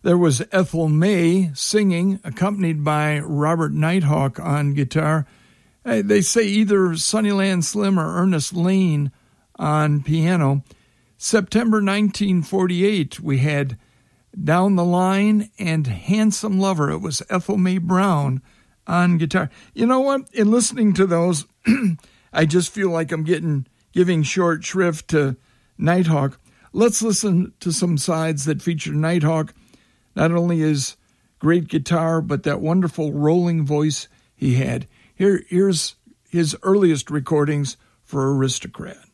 There was Ethel May singing, accompanied by Robert Nighthawk on guitar. They say either Sunnyland Slim or Ernest Lane on piano. September 1948, we had Down the Line and Handsome Lover. It was Ethel May Brown on guitar. You know what? In listening to those, I just feel like I'm giving short shrift to Nighthawk. Let's listen to some sides that feature Nighthawk, not only his great guitar, but that wonderful rolling voice he had. Here's his earliest recordings for Aristocrat.